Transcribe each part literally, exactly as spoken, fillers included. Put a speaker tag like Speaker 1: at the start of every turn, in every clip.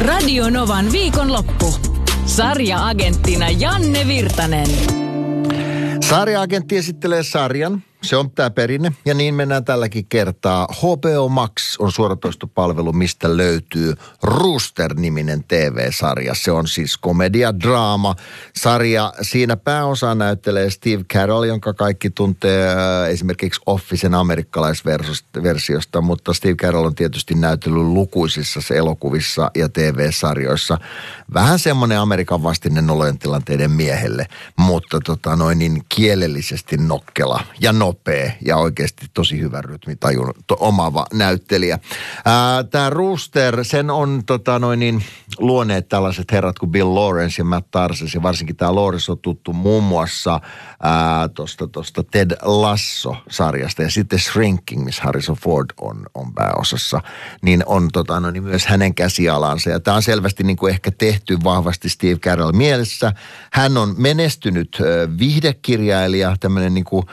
Speaker 1: Radio Novan viikonloppu. Sarja-agenttina Janne Virtanen.
Speaker 2: Sarja-agentti esittelee sarjan. Se on tämä perinne ja niin mennään tälläkin kertaa. H B O Max on suoratoistopalvelu, mistä löytyy Rooster-niminen T V-sarja. Se on siis komedia-draama-sarja. Siinä pääosaa näyttelee Steve Carell, jonka kaikki tuntee äh, esimerkiksi Officen amerikkalaisversiosta, mutta Steve Carell on tietysti näytellyt lukuisissa elokuvissa ja T V-sarjoissa. Vähän semmoinen Amerikan vastinen olojen tilanteiden miehelle, mutta tota noin niin kielellisesti nokkela ja nopea ja oikeasti tosi hyvä rytmitajun to, omaava näyttelijä. Tämä Rooster, sen on tota noin niin, luoneet tällaiset herrat kuin Bill Lawrence ja Matt Tarses, ja varsinkin tämä Lawrence on tuttu muun muassa tuosta tosta Ted Lasso-sarjasta ja sitten Shrinking, missä Harrison Ford on, on pääosassa, niin on tota noin, myös hänen käsialansa. Ja tämä on selvästi niin kuin ehkä tehty vahvasti Steve Carell mielessä. Hän on menestynyt viihdekirjailija, tämmöinen niin kuin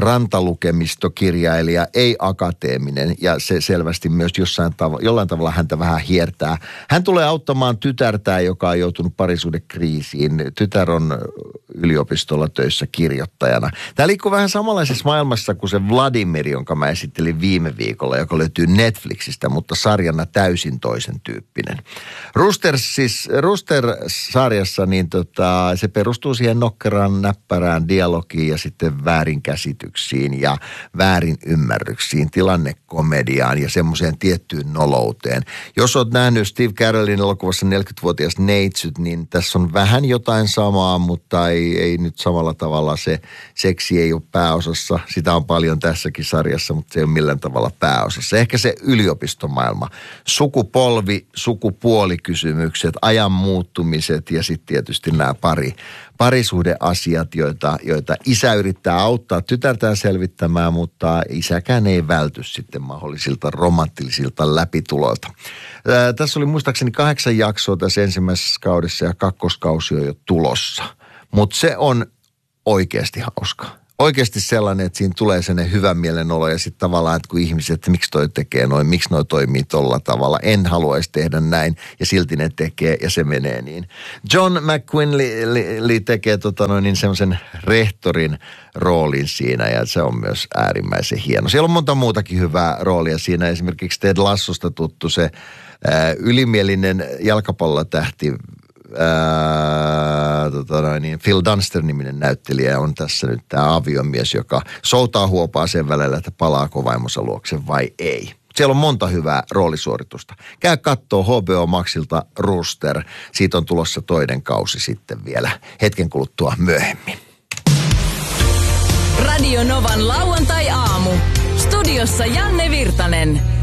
Speaker 2: rantalukemistokirjailija, ei akateeminen, ja se selvästi myös jossain tav- jollain tavalla häntä vähän hiertää. Hän tulee auttamaan tytärtään, joka on joutunut parisuhdekriisiin. Tytär on yliopistolla töissä kirjoittajana. Tämä liikkuu vähän samanlaisessa maailmassa kuin se Vladimir, jonka mä esittelin viime viikolla, joka löytyy Netflixistä, mutta sarjana täysin toisen tyyppinen. Rooster, siis, Rooster-sarjassa niin tota, se perustuu siihen nokkeraan, näppärään dialogiin ja sitten väärinkäsityksiin ja väärinymmärryksiin, tilannekomediaan ja semmoiseen tiettyyn nolouteen. Jos oot nähnyt Steve Carellin elokuvassa neljäkymmentävuotias neitsyt, niin tässä on vähän jotain samaa, mutta ei, ei nyt samalla tavalla se seksi ei ole pääosassa. Sitä on paljon tässäkin sarjassa, mutta se ei ole millään tavalla pääosassa. Ehkä se yliopistomaailma, sukupolvi, sukupuolikysymykset, ajan muuttumiset ja sitten tietysti nämä pari, parisuhdeasiat, joita, joita isä yrittää auttaa tytärtään selvittämään, mutta isäkään ei välty sitten mahdollisilta romanttisilta läpituloilta. Ää, tässä oli muistaakseni kahdeksan jaksoa tässä ensimmäisessä kaudessa ja kakkoskausi on jo tulossa. Mutta se on oikeasti hauska. Oikeasti sellainen, että siinä tulee sellainen hyvä mielenolo ja sitten tavallaan, että kun ihmiset, että miksi toi tekee noin, miksi noi toimii tolla tavalla. En haluaisi tehdä näin ja silti ne tekee ja se menee niin. John McQuinley tekee tota noin niin semmoisen rehtorin roolin siinä ja se on myös äärimmäisen hieno. Siellä on monta muutakin hyvää roolia siinä. Esimerkiksi Ted Lassosta tuttu se ää, ylimielinen jalkapallotähti, Ää, tota noin, niin Phil Dunster-niminen näyttelijä on tässä nyt tämä aviomies, joka soutaa huopaa sen välillä, että palaako vaimonsa luokse vai ei. Siellä on monta hyvää roolisuoritusta. Käy kattoo H B O Maxilta Rooster. Siitä on tulossa toinen kausi sitten vielä hetken kuluttua myöhemmin.
Speaker 1: Radio Novan lauantai-aamu. Studiossa Janne Virtanen.